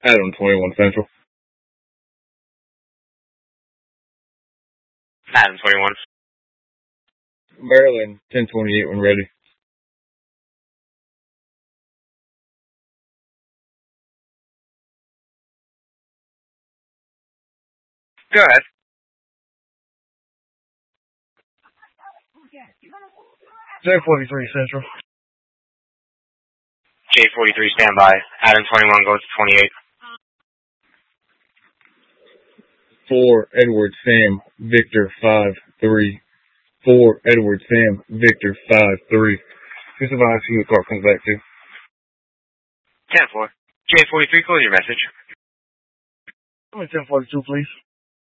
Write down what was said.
Adam 21 Central. Adam 21. Maryland 1028 when ready. Go ahead. J43 Central. J43 standby. Adam 21 goes to 28. 4 Edward Sam Victor 5-3. 4 Edward Sam Victor 5-3. Who survives who the car comes back to? 10-4. J43, close your message. I'm at 1042, please.